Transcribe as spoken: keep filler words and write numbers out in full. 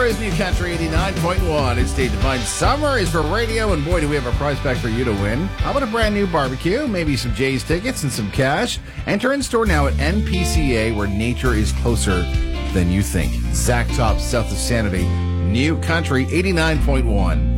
is New Country eighty-nine point one. It's Dave Devine. Summer is for radio, and boy, do we have a prize pack for you to win. How about a brand new barbecue, maybe some Jays tickets and some cash? Enter in store now at N P C A, where nature is closer than you think. Zach Top, South of Sanity, New Country eighty-nine point one.